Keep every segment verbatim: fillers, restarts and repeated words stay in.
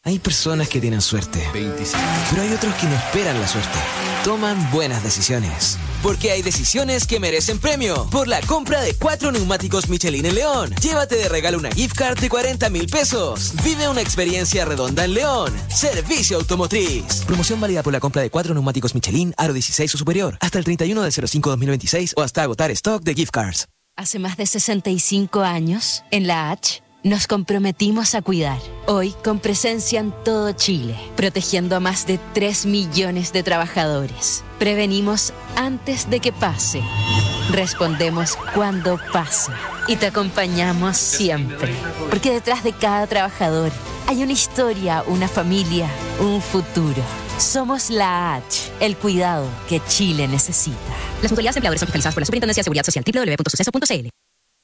Hay personas que tienen suerte, veinticinco. Pero hay otros que no esperan la suerte. Toman buenas decisiones. Porque hay decisiones que merecen premio. Por la compra de cuatro neumáticos Michelin en León, llévate de regalo una gift card de cuarenta mil pesos. Vive una experiencia redonda en León. Servicio Automotriz. Promoción válida por la compra de cuatro neumáticos Michelin, aro dieciséis o superior, hasta el treinta y uno de cero cinco dos mil veintiséis o hasta agotar stock de gift cards. Hace más de sesenta y cinco años, en la H, nos comprometimos a cuidar. Hoy, con presencia en todo Chile, protegiendo a más de tres millones de trabajadores. Prevenimos antes de que pase. Respondemos cuando pasa. Y te acompañamos siempre. Porque detrás de cada trabajador hay una historia, una familia, un futuro. Somos la H, el cuidado que Chile necesita. Las mutualidades empleadores son fiscalizadas por la Superintendencia de Seguridad Social, doble u doble u doble u punto suceso punto c l.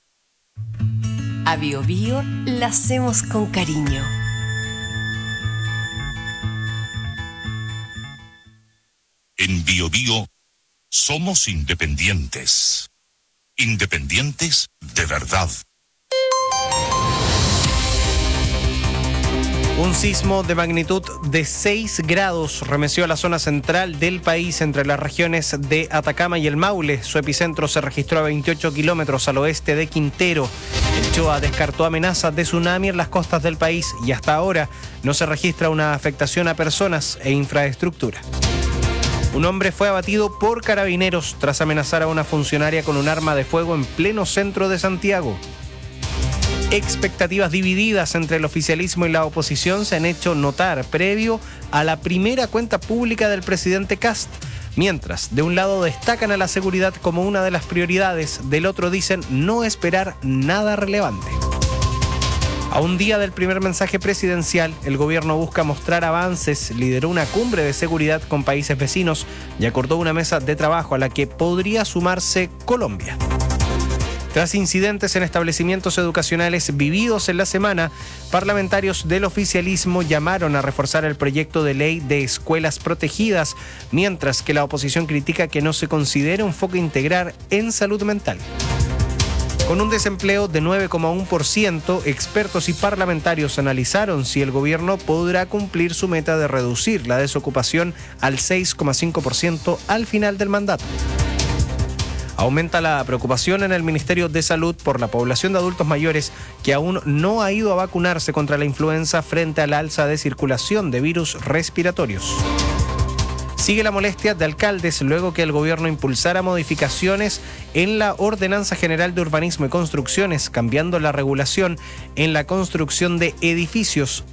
A Bio Bio la hacemos con cariño. En Bio Bio somos independientes. Independientes de verdad. Un sismo de magnitud de seis grados remeció a la zona central del país entre las regiones de Atacama y el Maule. Su epicentro se registró a veintiocho kilómetros al oeste de Quintero. El CHOA descartó amenazas de tsunami en las costas del país y hasta ahora no se registra una afectación a personas e infraestructura. Un hombre fue abatido por carabineros tras amenazar a una funcionaria con un arma de fuego en pleno centro de Santiago. Expectativas divididas entre el oficialismo y la oposición se han hecho notar previo a la primera cuenta pública del presidente Kast. Mientras, de un lado destacan a la seguridad como una de las prioridades, del otro dicen no esperar nada relevante. A un día del primer mensaje presidencial, el gobierno busca mostrar avances, lideró una cumbre de seguridad con países vecinos y acordó una mesa de trabajo a la que podría sumarse Colombia. Tras incidentes en establecimientos educacionales vividos en la semana, parlamentarios del oficialismo llamaron a reforzar el proyecto de ley de escuelas protegidas, mientras que la oposición critica que no se considere un enfoque integral en salud mental. Con un desempleo de nueve coma uno por ciento, expertos y parlamentarios analizaron si el gobierno podrá cumplir su meta de reducir la desocupación al seis coma cinco por ciento al final del mandato. Aumenta la preocupación en el Ministerio de Salud por la población de adultos mayores que aún no ha ido a vacunarse contra la influenza frente al alza de circulación de virus respiratorios. Sigue la molestia de alcaldes luego que el gobierno impulsara modificaciones en la Ordenanza General de Urbanismo y Construcciones, cambiando la regulación en la construcción de edificios